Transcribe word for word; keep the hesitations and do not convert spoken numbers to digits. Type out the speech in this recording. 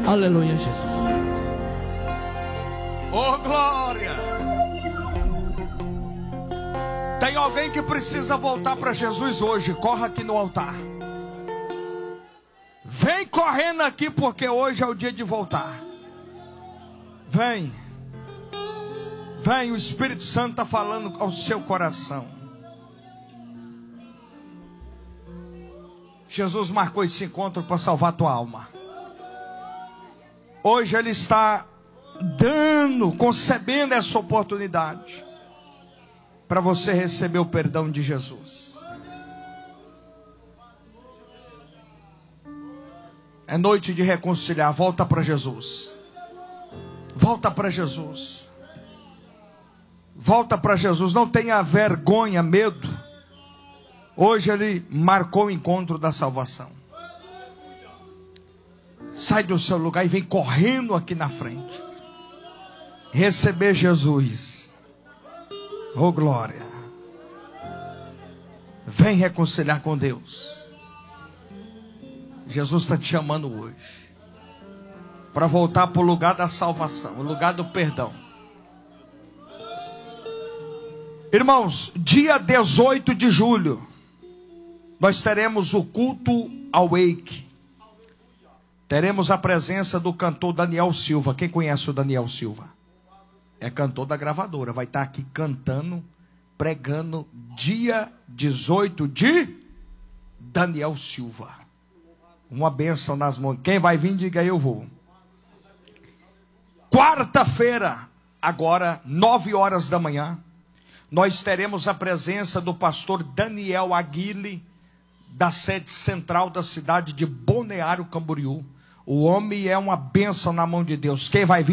Aleluia, Jesus. Oh, glória. Tem alguém que precisa voltar para Jesus hoje? Corra aqui no altar. Vem correndo aqui, porque hoje é o dia de voltar. Vem. Vem, o Espírito Santo está falando ao seu coração. Jesus marcou esse encontro para salvar a tua alma. Hoje Ele está dando, concebendo essa oportunidade para você receber o perdão de Jesus. É noite de reconciliar. Volta para Jesus. Volta para Jesus. Volta para Jesus. Não tenha vergonha, medo. Hoje Ele marcou o encontro da salvação. Sai do seu lugar e vem correndo aqui na frente. Receber Jesus. Oh, glória. Vem reconciliar com Deus. Jesus está te chamando hoje para voltar para o lugar da salvação, o lugar do perdão. Irmãos, dia dezoito de julho, nós teremos o culto Awake. Teremos a presença do cantor Daniel Silva. Quem conhece o Daniel Silva? É cantor da gravadora. Vai estar aqui cantando, pregando, dia dezoito de Daniel Silva. Uma bênção nas mãos. Quem vai vir, diga eu vou. Quarta-feira, agora, nove horas da manhã, nós teremos a presença do pastor Daniel Aguile, da sede central da cidade de Balneário Camboriú. O homem é uma bênção na mão de Deus. Quem vai vir?